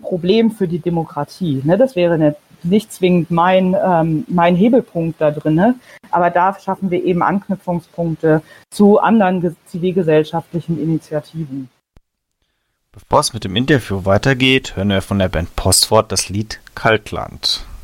Problem für die Demokratie. Ne? Das wäre nicht zwingend mein Hebelpunkt da drin, aber da schaffen wir eben Anknüpfungspunkte zu anderen zivilgesellschaftlichen Initiativen. Bevor es mit dem Interview weitergeht, hören wir von der Band Postwort das Lied Kaltland.